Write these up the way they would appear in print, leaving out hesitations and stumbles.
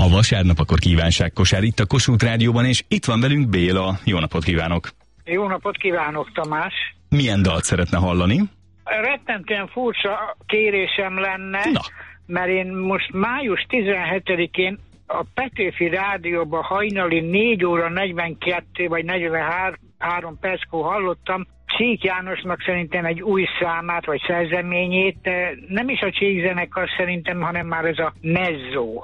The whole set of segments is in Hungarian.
Ha vasárnap, akkor kívánságkosár itt a Kossuth Rádióban, és itt van velünk Béla. Jó napot kívánok! Jó napot kívánok, Tamás! Milyen dalt szeretne hallani? Rettentően furcsa kérésem lenne, mert én most május 17-én a Petőfi Rádióban hajnali 4 óra 42 vagy 43 perckor hallottam Csík Jánosnak szerintem egy új számát, vagy szerzeményét, de nem is a Csík zenekar szerintem, hanem már ez a Mezzo.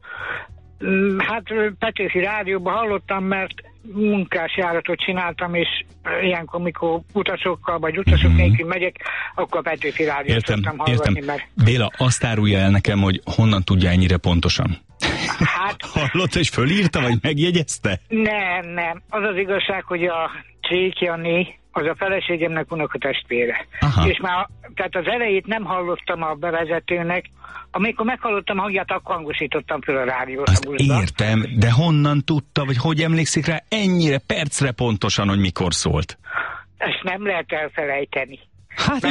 Hát Petőfi Rádióban hallottam, mert munkásjáratot csináltam, és ilyenkor, amikor utasokkal vagy utasok nélkül megyek, akkor a Petőfi Rádiót szoktam hallgatni. Mert... Béla, azt árulja el nekem, hogy honnan tudja ennyire pontosan? Hát... Hallott és fölírta, vagy megjegyezte? Nem. Az az igazság, hogy a Csík Jani az a feleségemnek unokatestvére. És már, tehát az elejét nem hallottam a bevezetőnek, amikor meghallottam a hangját, akkor hangosítottam föl a rádiót. Azt értem, de honnan tudta, vagy hogy emlékszik rá ennyire percre pontosan, hogy mikor szólt? Ezt nem lehet elfelejteni. Hát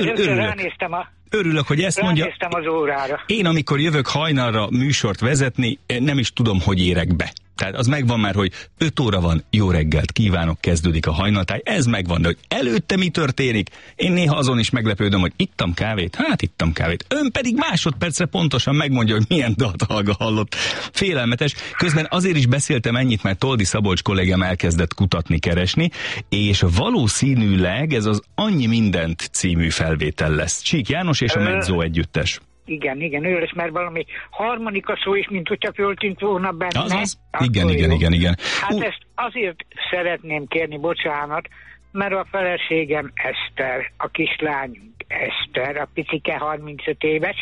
örülök, hogy ezt mondja. Ránéztem az órára. Én, amikor jövök hajnalra műsort vezetni, nem is tudom, hogy érek be. Tehát az megvan már, hogy 5 óra van, jó reggelt kívánok, kezdődik a hajnaltáj, ez megvan, de hogy előtte mi történik, én néha azon is meglepődöm, hogy ittam kávét, ittam kávét. Ön pedig másodpercre pontosan megmondja, hogy milyen dalt hallott. Félelmetes. Közben azért is beszéltem ennyit, mert Toldi Szabolcs kollégám elkezdett kutatni, keresni, és valószínűleg ez az Annyi mindent című felvétel lesz. Csík János és a Mezzo együttes. Igen, ő lesz, mert valami harmonika szó is, mint hogyha föltűnt volna benne. Azaz. Igen. Hát ezt azért szeretném kérni, bocsánat, mert a feleségem Eszter, a kislányunk Eszter, a picike 35 éves,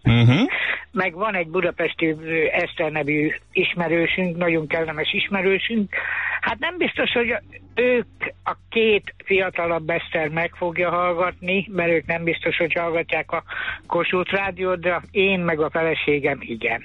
meg van egy budapesti Eszter nevű ismerősünk, nagyon kellemes ismerősünk. Hát nem biztos, hogy ők a két fiatalabb Eszter meg fogja hallgatni, mert ők nem biztos, hogy hallgatják a Kossuth Rádiót, de én meg a feleségem igen.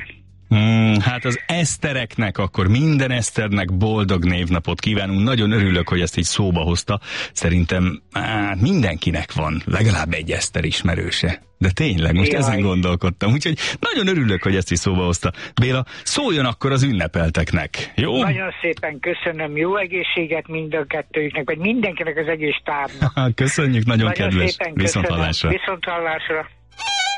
Hát az Esztereknek, akkor minden Eszternek boldog névnapot kívánunk. Nagyon örülök, hogy ezt így szóba hozta. Szerintem mindenkinek van legalább egy Eszter ismerőse. De tényleg, most ezen gondolkodtam. Úgyhogy nagyon örülök, hogy ezt is szóba hozta. Béla, szóljon akkor az ünnepelteknek, jó? Nagyon szépen köszönöm, jó egészséget mind a kettőjüknek, vagy mindenkinek az egész tábnak. Köszönjük, nagyon kedves. Szépen Viszonthallásra. Viszonthallásra.